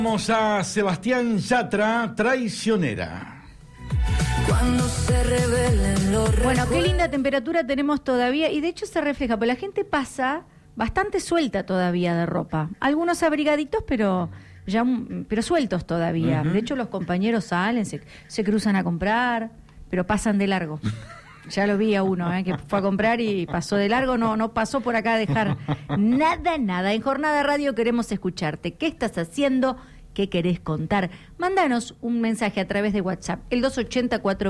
Vamos a Sebastián Yatra, Traicionera. Cuando se revelen los Bueno, qué linda temperatura tenemos todavía y de hecho se refleja, porque la gente pasa bastante suelta todavía de ropa. Algunos abrigaditos, pero sueltos todavía. De hecho, los compañeros salen, se cruzan a comprar, pero pasan de largo. Ya lo vi a uno, que fue a comprar y pasó de largo, no pasó por acá a dejar nada. En Jornada Radio queremos escucharte. ¿Qué estás haciendo? ¿Qué querés contar? Mándanos un mensaje a través de WhatsApp, el 280